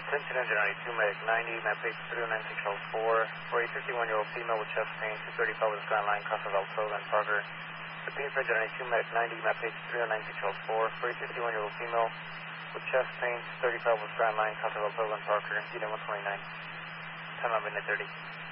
Attention engine 92, medic 90, map page 39604, for a 51-year-old female with chest pain, 235 with a Grand Line, Casa del Sol and Parker. Repeat for engine 92, medic 90, map page 39604, for a 51-year-old female with chest pain, 235 with Grand Line, Casa del Sol and Parker, unit 129. Time out midnight 30.